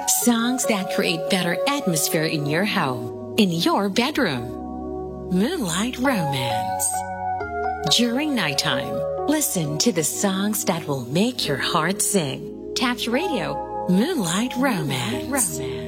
Songs that create better atmosphere in your home, in your bedroom. Moonlight Romance. During nighttime, listen to the songs that will make your heart sing. Tap your radio. Moonlight Romance.